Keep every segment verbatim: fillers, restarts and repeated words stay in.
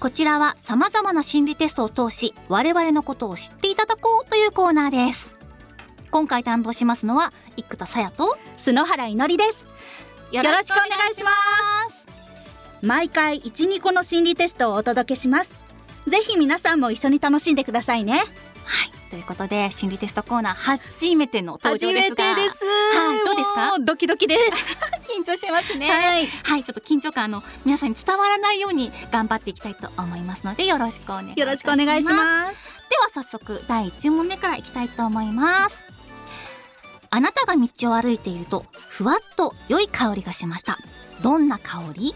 こちらは様々な心理テストを通し我々のことを知っていただこうというコーナーです。今回担当しますのは生田さやと篠原いのりです。 よろしくお願いします。 毎回 いち、にこの心理テストをお届けします。ぜひ皆さんも一緒に楽しんでくださいね。 はい、ということで心理テストコーナー初めての登場ですが、 初めてです。 はい、どうですか？ ドキドキです緊張しますね。 はい、 はい、ちょっと緊張感あの皆さんに伝わらないように頑張っていきたいと思いますのでよろしくお願いいたします。 よろしくお願いします。 では早速だいいち問目からいきたいと思います。あなたが道を歩いているとふわっと良い香りがしました。どんな香り？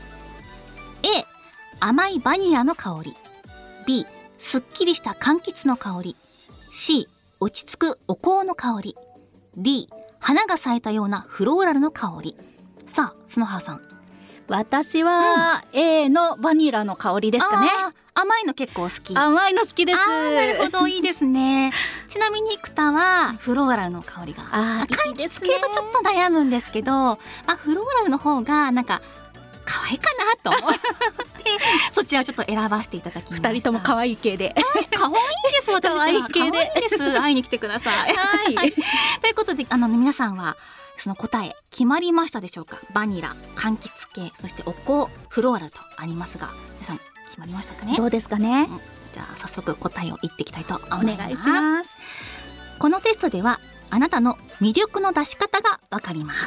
A 甘いバニラの香り、 B すっきりした柑橘の香り、 C 落ち着くお香の香り、 D 花が咲いたようなフローラルの香り。さあ篠原さん。 私は A のバニラの香りですかね。 あ甘いの結構好き。 甘いの好きです。 あーなるほど、いいですね。ちなみに生田はフローラルの香りが、 あー柑橘系とちょっと悩むんですけど、まあ、フローラルの方がなんか可愛いかなと思ってそちらをちょっと選ばせていただきました。 二人とも可愛い系で可愛いです私は可愛い系で可愛いです会いに来てください、 はいはい、ということであの皆さんはその答え決まりましたでしょうか？バニラ、柑橘系、そしてお香、フローラルとありますが皆さん決まりましたかね？ どうですかね、 うん、じゃあ早速答えを言っていきたいと思います。 お願いします。 このテストではあなたの魅力の出し方がわかります。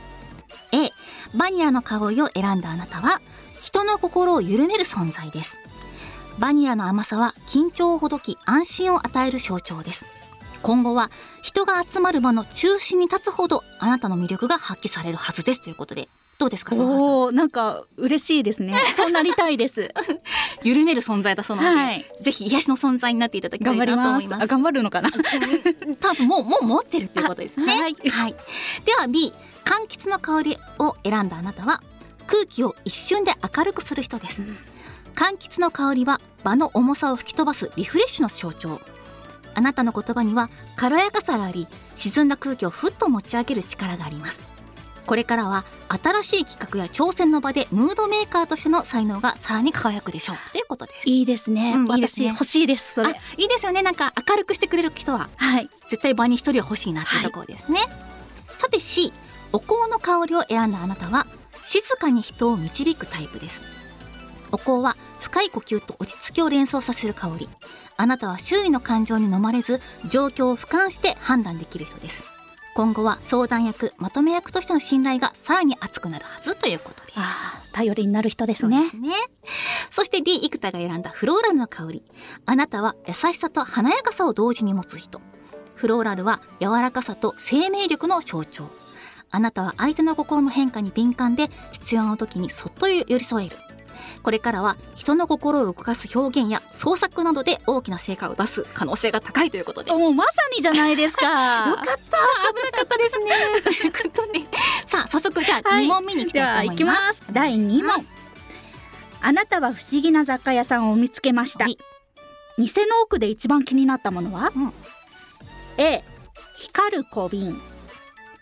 A バニラの香りを選んだあなたは人の心を緩める存在です。バニラの甘さは緊張をほどき安心を与える象徴です。今後は人が集まる場の中心に立つほどあなたの魅力が発揮されるはずですということでどうですか？ おー、なんか嬉しいですね。そうなりたいです緩める存在だそうなので、はい、ぜひ癒しの存在になっていただきたいなと思います。 あ、頑張るのかな多分もうもう持ってるっていうことですね。 はい、 はい、では B 柑橘の香りを選んだあなたは空気を一瞬で明るくする人です、うん、柑橘の香りは場の重さを吹き飛ばすリフレッシュの象徴。あなたの言葉には軽やかさがあり沈んだ空気をふっと持ち上げる力があります。これからは新しい企画や挑戦の場でムードメーカーとしての才能がさらに輝くでしょうということです。 いいですね、うん、いいですね。私欲しいです。それいいですよね。なんか明るくしてくれる人は、はい、絶対場に一人は欲しいなっていうところですね、はい、さて C お香の香りを選んだあなたは静かに人を導くタイプです。お香は深い呼吸と落ち着きを連想させる香り。あなたは周囲の感情に飲まれず状況を俯瞰して判断できる人です。今後は相談役、まとめ役としての信頼がさらに厚くなるはずということです。 あ、頼りになる人ですね。 そうですね。そして D 生田が選んだフローラルの香り。あなたは優しさと華やかさを同時に持つ人。フローラルは柔らかさと生命力の象徴。あなたは相手の心の変化に敏感で必要な時にそっと寄り添える。これからは人の心を動かす表現や創作などで大きな成果を出す可能性が高いということで、 もうまさにじゃないですかよかった、危なかったですねということでさあ早速じゃあに問目に行きたいと思います、はい、 では行きます。だいに問。あなたは不思議な雑貨屋さんを見つけました、はい、店の奥で一番気になったものは、うん、A 光る小瓶、